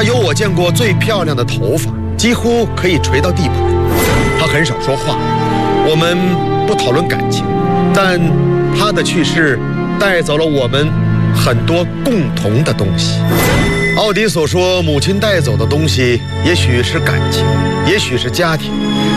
他有我见过最漂亮的头发，几乎可以垂到地板。他很少说话，我们不讨论感情，但他的去世带走了我们很多共同的东西。奥迪所说，母亲带走的东西，也许是感情，也许是家庭，